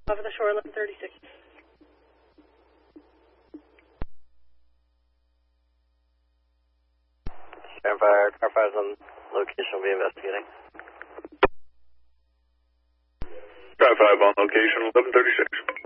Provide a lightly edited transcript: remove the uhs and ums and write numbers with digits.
Off of the shore, 1136. Stand by, car 5's on location, will be investigating. Car 5 on location, 1136.